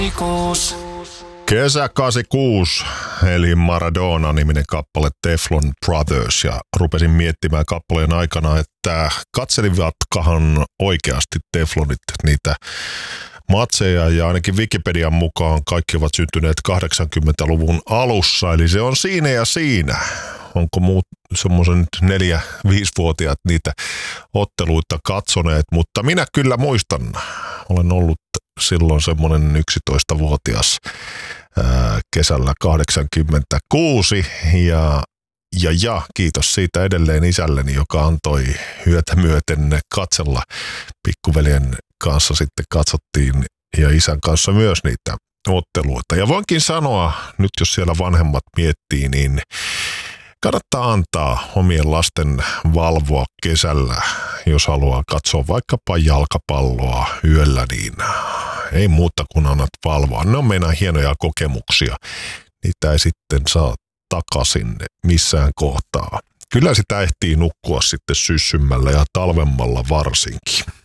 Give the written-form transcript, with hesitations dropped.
Kesä 86, eli Maradona-niminen kappale Teflon Brothers, ja rupesin miettimään kappaleen aikana, että katselivatkahan oikeasti Teflonit niitä matseja, ja ainakin Wikipedian mukaan kaikki ovat syntyneet 80-luvun alussa, eli se on siinä ja siinä. Onko muut semmoisen 4-5-vuotiaat niitä otteluita katsoneet, mutta minä kyllä muistan, olen ollut silloin semmoinen 11-vuotias kesällä 86 ja kiitos siitä edelleen isälleni, joka antoi yötä myöten katsella. Pikkuveljen kanssa sitten katsottiin ja isän kanssa myös niitä otteluita. Ja voinkin sanoa, nyt jos siellä vanhemmat miettii, niin kannattaa antaa omien lasten valvoa kesällä, jos haluaa katsoa vaikkapa jalkapalloa yöllä, niin ei muuta kuin annat valvoa. Ne on meidän hienoja kokemuksia. Niitä ei sitten saa takaisin missään kohtaa. Kyllä sitä ehtii nukkua sitten syssymmällä ja talvemmalla varsinkin.